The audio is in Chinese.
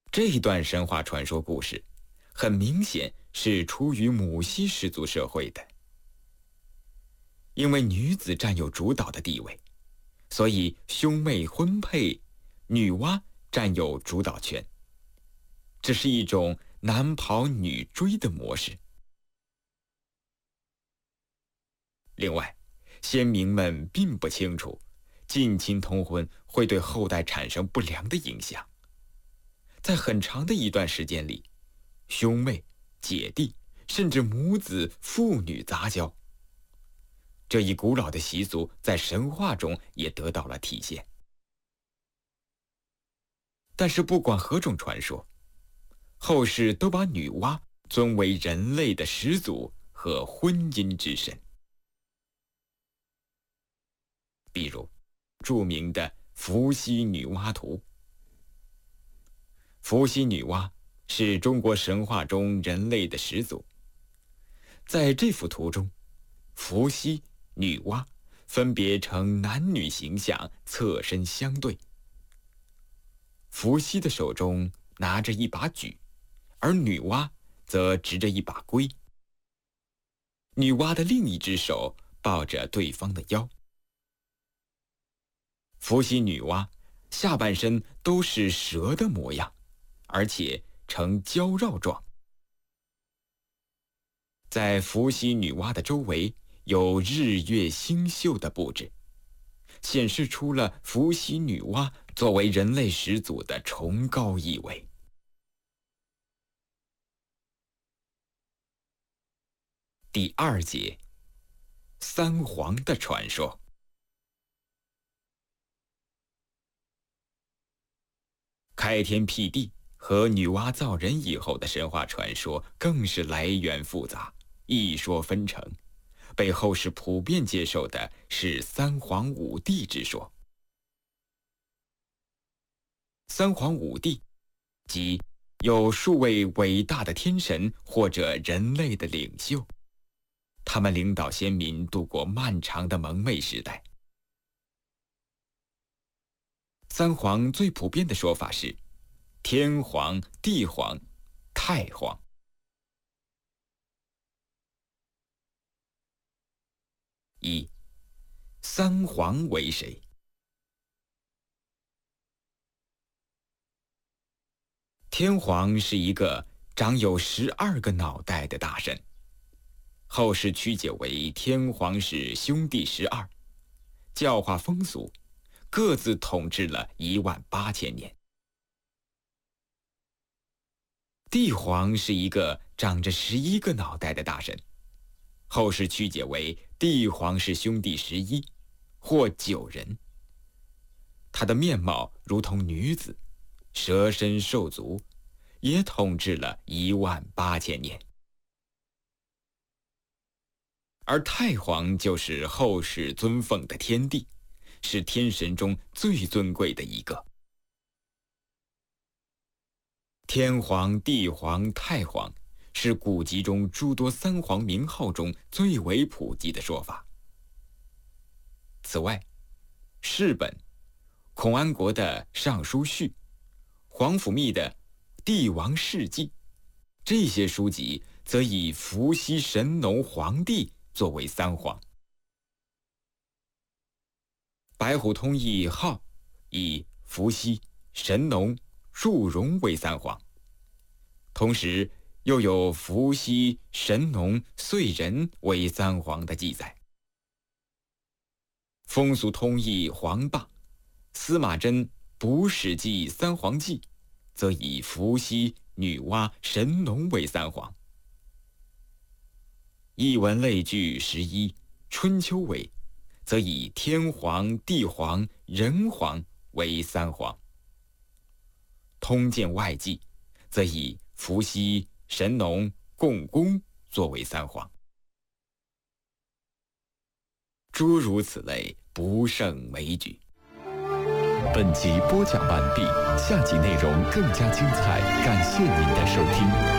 这一段神话传说故事很明显是出于母系氏族社会的。因为女子占有主导的地位，所以兄妹婚配，女娲占有主导权。这是一种男跑女追的模式。另外，先民们并不清楚近亲通婚会对后代产生不良的影响。在很长的一段时间里，兄妹、姐弟，甚至母子、父女杂交，这一古老的习俗在神话中也得到了体现。但是不管何种传说，后世都把女娲尊为人类的始祖和婚姻之神。比如著名的伏羲女娲图。伏羲女娲是中国神话中人类的始祖。在这幅图中，伏羲、女娲分别呈男女形象，侧身相对。伏羲的手中拿着一把矩，而女娲则执着一把圭。女娲的另一只手抱着对方的腰。伏羲女娲下半身都是蛇的模样，而且呈交绕状。在伏羲女娲的周围有日月星宿的布置，显示出了伏羲女娲作为人类始祖的崇高意味。第二节，三皇的传说。开天辟地和女娲造人以后的神话传说更是来源复杂，一说纷呈。被后世普遍接受的是三皇五帝之说。三皇五帝即有数位伟大的天神或者人类的领袖，他们领导先民度过漫长的蒙昧时代。三皇最普遍的说法是天皇、地皇、太皇。一、三皇为谁？天皇是一个长有12个脑袋的大神，后世曲解为天皇是兄弟12，教化风俗，各自统治了18000年。帝皇是一个长着11个脑袋的大神，后世曲解为帝皇是兄弟11，或9人。他的面貌如同女子，蛇身兽足，也统治了18000年。而太皇就是后世尊奉的天帝，是天神中最尊贵的一个。天皇、地皇、太皇是古籍中诸多三皇名号中最为普及的说法。此外，释本、孔安国的《尚书序》、皇甫谧的《帝王世纪》，这些书籍则以伏羲、神农、黄帝作为三皇。白虎通义号以伏羲、神农、祝融为三皇，同时又有伏羲、神农、燧人为三皇的记载。风俗通义黄霸、司马真《补史记三皇记》则以伏羲、女娲、神农为三皇。艺文类聚11春秋为则以天皇、地皇、人皇为三皇。通鉴外记则以伏羲、神农、共工作为三皇。诸如此类，不胜枚举。 本集播讲完毕，下集内容更加精彩，感谢您的收听。